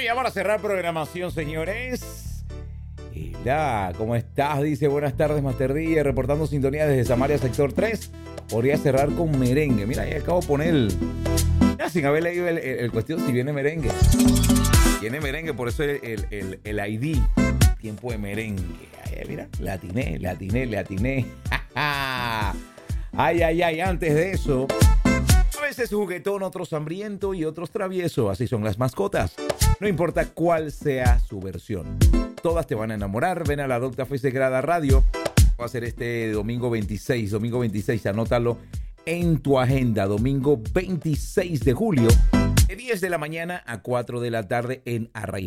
ya para cerrar programación, señores. Hola, ¿cómo estás? Dice, buenas tardes, Master DJ, reportando sintonía desde Samaria, sector 3. Podría cerrar con merengue. Mira, ahí acabo de poner ya, sin haber leído el cuestión, si viene merengue. Viene merengue, por eso el ID. Tiempo de merengue. Ay, mira, le atiné. Ay, antes de eso, a veces juguetón, otros hambriento y otros travieso. Así son las mascotas. No importa cuál sea su versión. Todas te van a enamorar. Ven a la Docta Fe Sagrada Radio. Va a ser este domingo 26, anótalo en tu agenda. Domingo 26 de julio, de 10 de la mañana a 4 de la tarde en Arraial.